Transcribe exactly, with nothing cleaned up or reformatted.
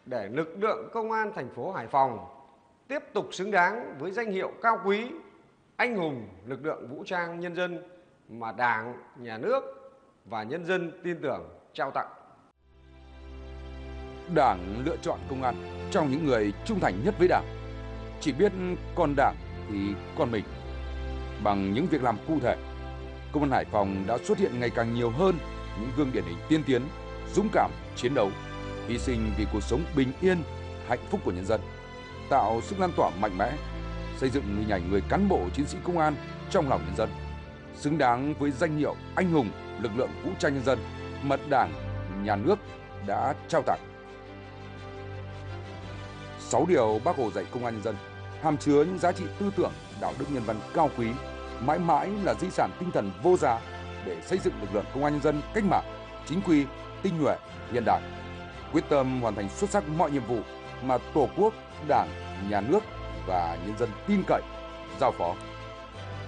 để lực lượng công an thành phố Hải Phòng tiếp tục xứng đáng với danh hiệu cao quý anh hùng lực lượng vũ trang nhân dân mà Đảng, Nhà nước và nhân dân tin tưởng trao tặng. Đảng lựa chọn công an trong những người trung thành nhất với Đảng, chỉ biết còn Đảng thì còn mình. Bằng những việc làm cụ thể, Công an Hải Phòng đã xuất hiện ngày càng nhiều hơn những gương điển hình tiên tiến, dũng cảm chiến đấu, hy sinh vì cuộc sống bình yên, hạnh phúc của nhân dân, tạo sức lan tỏa mạnh mẽ, xây dựng hình ảnh người cán bộ chiến sĩ công an trong lòng nhân dân, xứng đáng với danh hiệu anh hùng lực lượng vũ trang nhân dân mà Đảng, Nhà nước đã trao tặng. Sáu điều Bác Hồ dạy công an nhân dân hàm chứa những giá trị tư tưởng, đạo đức nhân văn cao quý, mãi mãi là di sản tinh thần vô giá để xây dựng lực lượng công an nhân dân cách mạng, chính quy, tinh nhuệ, hiện đại, quyết tâm hoàn thành xuất sắc mọi nhiệm vụ mà Tổ quốc, Đảng, Nhà nước và nhân dân tin cậy, giao phó.